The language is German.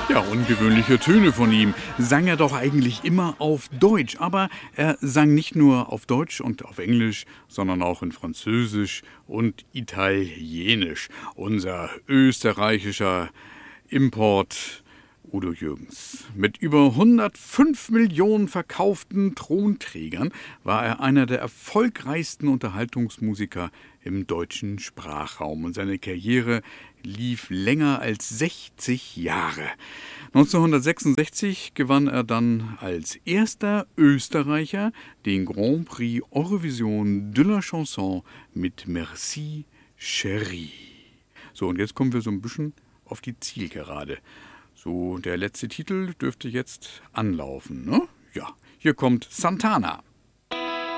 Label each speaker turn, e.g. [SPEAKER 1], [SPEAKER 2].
[SPEAKER 1] Ja, ungewöhnliche Töne von ihm. Sang er doch eigentlich immer auf Deutsch. Aber er sang nicht nur auf Deutsch und auf Englisch, sondern auch in Französisch und Italienisch. Unser österreichischer Import Udo Jürgens. Mit über 105 Millionen verkauften Tonträgern war er einer der erfolgreichsten Unterhaltungsmusiker im deutschen Sprachraum. Und seine Karriere lief länger als 60 Jahre. 1966 gewann er dann als erster Österreicher den Grand Prix Eurovision de la Chanson mit Merci Chérie. So, und jetzt kommen wir so ein bisschen auf die Zielgerade. So, der letzte Titel dürfte jetzt anlaufen, ne? Ja, hier kommt Santana.